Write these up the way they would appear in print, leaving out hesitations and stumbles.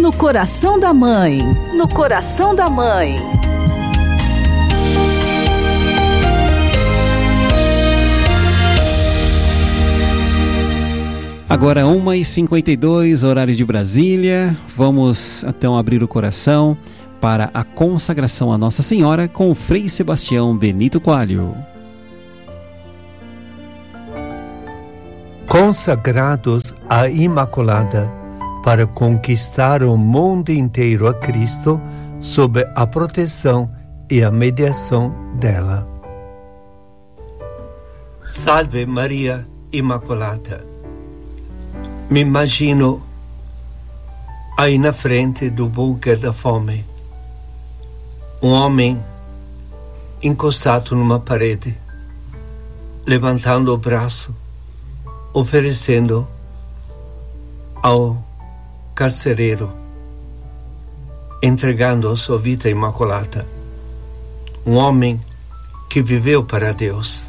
No coração da mãe. No coração da mãe. Agora 1h52, horário de Brasília. Vamos então abrir o coração para a consagração a Nossa Senhora com o Frei Sebastião Benito Coelho. Consagrados à Imaculada para conquistar o mundo inteiro a Cristo sob a proteção e a mediação dela. Salve Maria Imaculada. Me imagino aí na frente do bunker da fome, um homem encostado numa parede, levantando o braço, oferecendo ao carcereiro, entregando a sua vida imaculada. Um homem que viveu para Deus.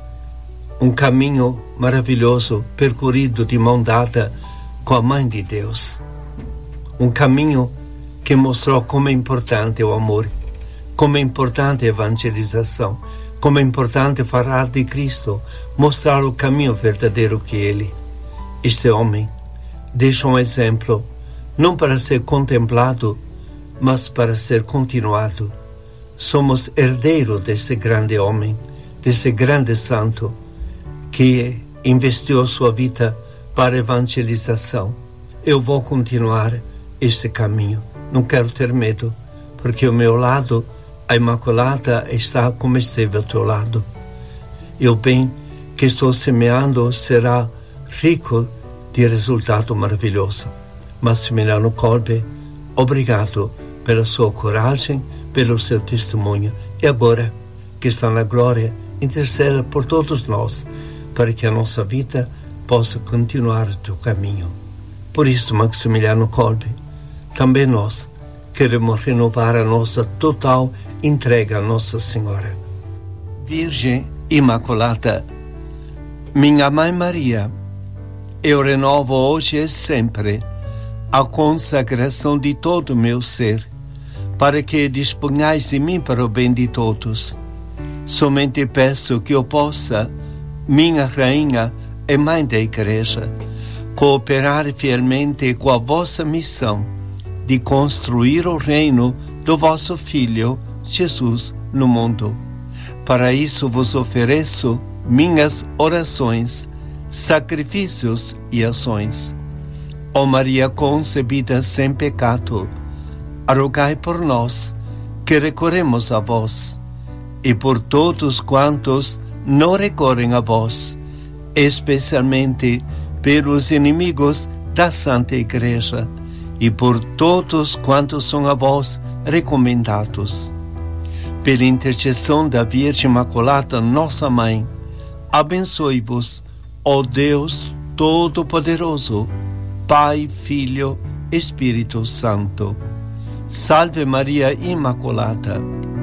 Um caminho maravilhoso percorrido de mão dada com a Mãe de Deus. Um caminho que mostrou como é importante o amor, como é importante a evangelização, como é importante falar de Cristo, mostrar o caminho verdadeiro que Ele. Este homem deixa um exemplo, não para ser contemplado, mas para ser continuado. Somos herdeiros desse grande homem, desse grande santo, que investiu sua vida para a evangelização. Eu vou continuar este caminho. Não quero ter medo, porque ao meu lado, a Imaculada está como esteve ao teu lado. E o bem que estou semeando será rico de resultado maravilhoso. Massimiliano Kolbe, obrigado pela sua coragem, pelo seu testemunho. E agora, que está na glória, interceda por todos nós, para que a nossa vida possa continuar o teu caminho. Por isso, Maximiliano Kolbe, também nós queremos renovar a nossa total entrega a Nossa Senhora. Virgem Imaculada, minha Mãe Maria, eu renovo hoje e sempre a consagração de todo o meu ser, para que disponhais de mim para o bem de todos. Somente peço que eu possa, minha Rainha e Mãe da Igreja, cooperar fielmente com a vossa missão de construir o reino do vosso Filho, Jesus, no mundo. Para isso vos ofereço minhas orações, sacrifícios e ações. Ó Maria concebida sem pecado, rogai por nós, que recorremos a vós, e por todos quantos não recorrem a vós, especialmente pelos inimigos da Santa Igreja, e por todos quantos são a vós recomendados. Pela intercessão da Virgem Imaculada, nossa Mãe, abençoe-vos, ó Deus Todo-Poderoso, Pai, Filho, Espírito Santo. Salve Maria Imaculada.